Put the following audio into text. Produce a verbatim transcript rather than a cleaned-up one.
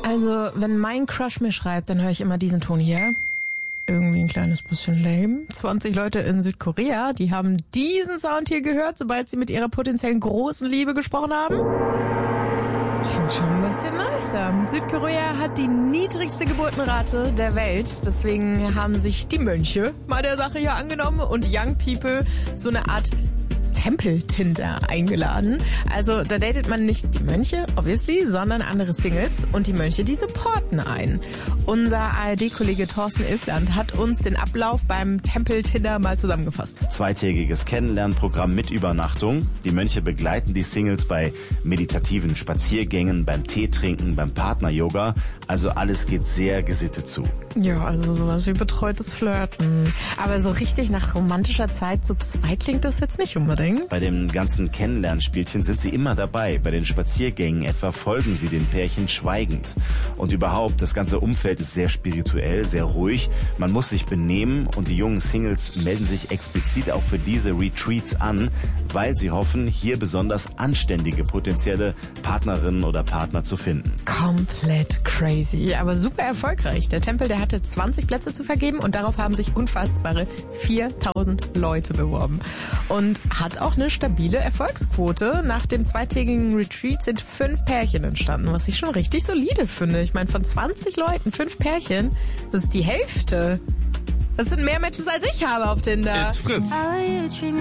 Also, wenn mein Crush mir schreibt, dann höre ich immer diesen Ton hier. Irgendwie ein kleines bisschen lame. zwanzig Leute in Südkorea, die haben diesen Sound hier gehört, sobald sie mit ihrer potenziellen großen Liebe gesprochen haben. Klingt schon ein bisschen nicer. Südkorea hat die niedrigste Geburtenrate der Welt. Deswegen haben sich die Mönche mal der Sache hier angenommen und Young People so eine Art Tempel-Tinder eingeladen. Also da datet man nicht die Mönche, obviously, sondern andere Singles und die Mönche, die supporten ein. Unser A R D-Kollege Thorsten Ilfland hat uns den Ablauf beim Tempel-Tinder mal zusammengefasst. Zweitägiges Kennenlernprogramm mit Übernachtung. Die Mönche begleiten die Singles bei meditativen Spaziergängen, beim Teetrinken, beim Partner-Yoga. Also alles geht sehr gesittet zu. Ja, also sowas wie betreutes Flirten. Aber so richtig nach romantischer Zeit zu zweit klingt das jetzt nicht unbedingt. Bei dem ganzen Kennenlernspielchen sind sie immer dabei. Bei den Spaziergängen etwa folgen sie den Pärchen schweigend. Und überhaupt, das ganze Umfeld ist sehr spirituell, sehr ruhig. Man muss sich benehmen und die jungen Singles melden sich explizit auch für diese Retreats an, weil sie hoffen, hier besonders anständige potenzielle Partnerinnen oder Partner zu finden. Komplett crazy, aber super erfolgreich. Der Tempel, der hatte zwanzig Plätze zu vergeben und darauf haben sich unfassbare viertausend Leute beworben. Und hat auch eine stabile Erfolgsquote. Nach dem zweitägigen Retreat sind fünf Pärchen entstanden, was ich schon richtig solide finde. Ich meine, von zwanzig Leuten, fünf Pärchen, das ist die Hälfte. Das sind mehr Matches, als ich habe auf Tinder. It's Fritz.